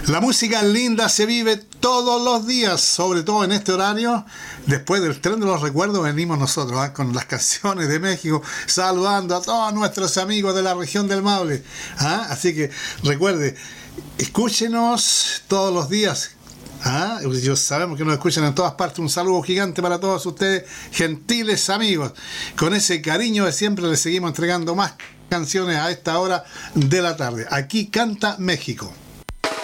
La música linda se vive todos los días, sobre todo en este horario. Después del tren de los recuerdos venimos nosotros con las canciones de México, saludando a todos nuestros amigos de la región del Maule. Así que recuerde, escúchenos todos los días. Sabemos que nos escuchan en todas partes. Un saludo gigante para todos ustedes, gentiles amigos. Con ese cariño de siempre les seguimos entregando más canciones a esta hora de la tarde. Aquí canta México.